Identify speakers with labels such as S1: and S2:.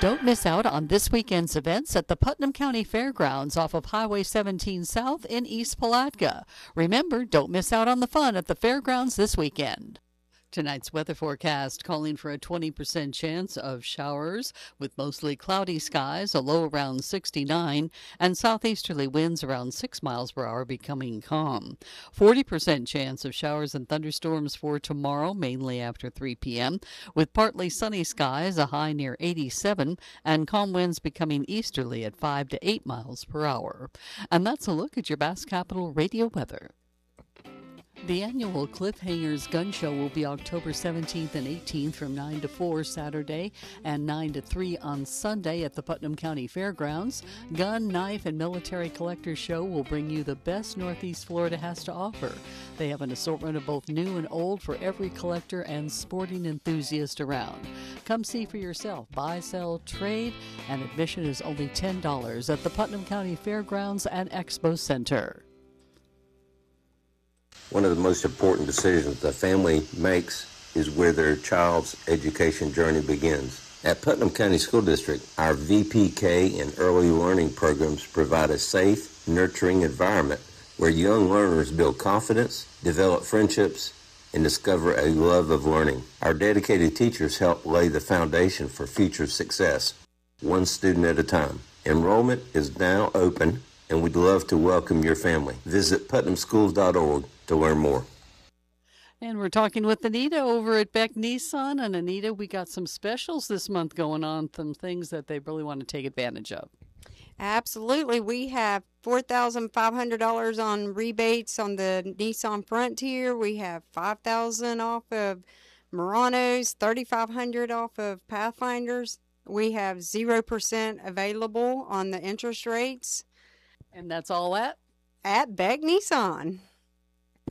S1: Don't miss out on this weekend's events at the Putnam County Fairgrounds off of Highway 17 South in East Palatka. Remember, don't miss out on the fun at the fairgrounds this weekend. Tonight's weather forecast calling for a 20% chance of showers with mostly cloudy skies, a low around 69, and southeasterly winds around 6 miles per hour becoming calm. 40% chance of showers and thunderstorms for tomorrow, mainly after 3 p.m., with partly sunny skies, a high near 87, and calm winds becoming easterly at 5 to 8 miles per hour. And that's a look at your Bass Capital radio weather. The annual Cliffhangers Gun Show will be October 17th and 18th from 9 to 4 Saturday and 9 to 3 on Sunday at the Putnam County Fairgrounds. Gun, Knife, and Military Collectors Show will bring you the best Northeast Florida has to offer. They have an assortment of both new and old for every collector and sporting enthusiast around. Come see for yourself. Buy, sell, trade, and admission is only $10 at the Putnam County Fairgrounds and Expo Center.
S2: One of the most important decisions a family makes is where their child's education journey begins. At Putnam County School District, our VPK and early learning programs provide a safe, nurturing environment where young learners build confidence, develop friendships, and discover a love of learning. Our dedicated teachers help lay the foundation for future success, one student at a time. Enrollment is now open, and we'd love to welcome your family. Visit putnamschools.org to learn more.
S1: And we're talking with Anita over at Beck Nissan. And Anita, we got some specials this month going on, some things that they really want to take advantage of.
S3: Absolutely. We have $4,500 on rebates on the Nissan Frontier. We have $5,000 off of Muranos, $3,500 off of Pathfinders. We have 0% available on the interest rates.
S1: And that's all at
S3: Beck Nissan.